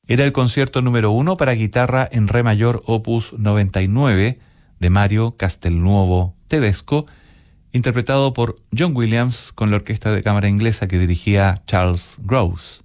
Era el concierto número 1 para guitarra en re mayor opus 99 de Mario Castelnuovo Tedesco, interpretado por John Williams con la orquesta de cámara inglesa que dirigía Charles Gross.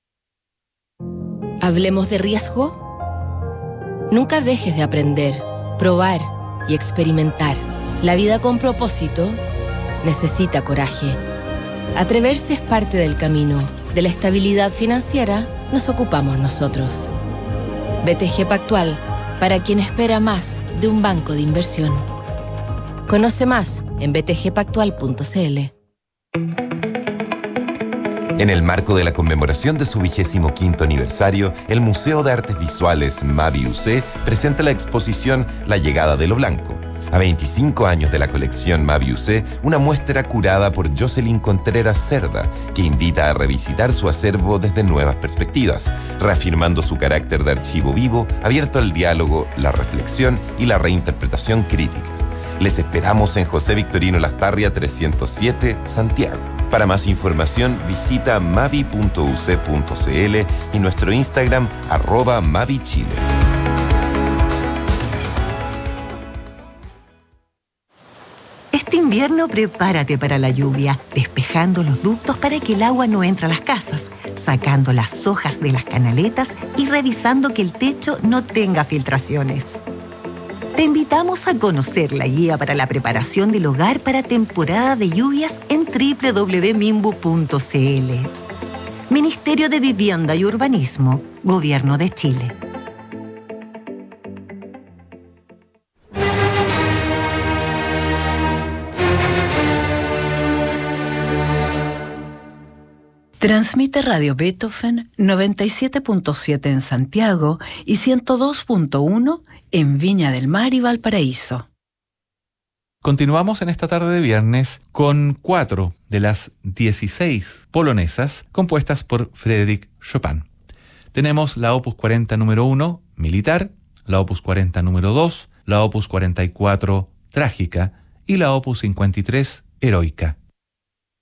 ¿Hablemos de riesgo? Nunca dejes de aprender, probar y experimentar. La vida con propósito necesita coraje. Atreverse es parte del camino. De la estabilidad financiera nos ocupamos nosotros. BTG Pactual, para quien espera más de un banco de inversión. Conoce más en btgpactual.cl. En el marco de la conmemoración de su 25º aniversario, el Museo de Artes Visuales Mavi UC presenta la exposición La Llegada de lo Blanco. A 25 años de la colección Mavi UC, una muestra curada por Jocelyn Contreras Cerda, que invita a revisitar su acervo desde nuevas perspectivas, reafirmando su carácter de archivo vivo, abierto al diálogo, la reflexión y la reinterpretación crítica. Les esperamos en José Victorino Lastarria 307, Santiago. Para más información, visita mavi.uc.cl y nuestro Instagram @mavichile. Este invierno prepárate para la lluvia, despejando los ductos para que el agua no entre a las casas, sacando las hojas de las canaletas y revisando que el techo no tenga filtraciones. Te invitamos a conocer la guía para la preparación del hogar para temporada de lluvias en www.mimbu.cl. Ministerio de Vivienda y Urbanismo, Gobierno de Chile. Transmite Radio Beethoven 97.7 en Santiago y 102.1 en Viña del Mar y Valparaíso. Continuamos en esta tarde de viernes con 4 de las 16 polonesas compuestas por Frédéric Chopin. Tenemos la Opus 40 número 1, Militar, la Opus 40 número 2, la Opus 44, Trágica y la Opus 53, Heroica.